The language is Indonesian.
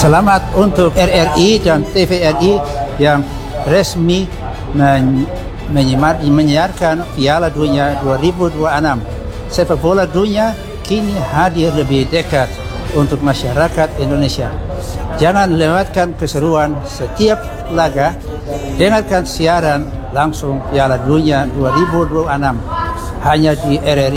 Selamat untuk RRI dan TVRI yang resmi menyiarkan Piala Dunia 2026. Sepak bola dunia kini hadir lebih dekat untuk masyarakat Indonesia. Jangan lewatkan keseruan setiap laga. Dengarkan siaran langsung Piala Dunia 2026 hanya di RRI.